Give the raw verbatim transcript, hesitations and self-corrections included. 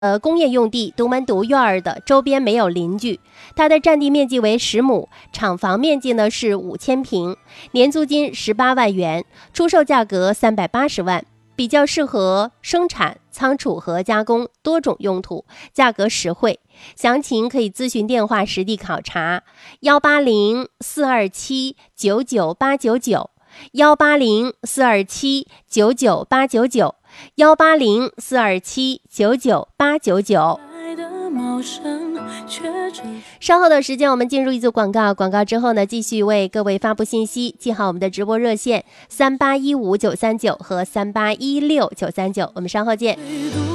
呃，工业用地独门独院儿的，周边没有邻居。它的占地面积为十亩，厂房面积呢是五千平，年租金十八万元，出售价格三百八十万，比较适合生产、仓储和加工多种用途，价格实惠。详情可以咨询电话实地考察：幺八零四二七九九八九九，幺八零四二七九九八九九。幺八零四二七九九八九九。稍后的时间，我们进入一组广告。广告之后呢，继续为各位发布信息。记好我们的直播热线三八一五九三九和三八一六九三九，我们稍后见。